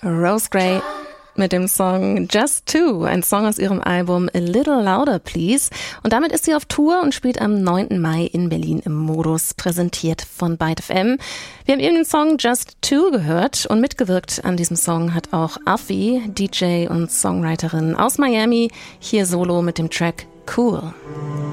Rose Gray mit dem Song Just Two, ein Song aus ihrem Album A Little Louder Please. Und damit ist sie auf Tour und spielt am 9. Mai in Berlin im Modus, präsentiert von Byte FM. Wir haben eben den Song Just Two gehört und mitgewirkt an diesem Song hat auch Afi, DJ und Songwriterin aus Miami, hier solo mit dem Track Cool.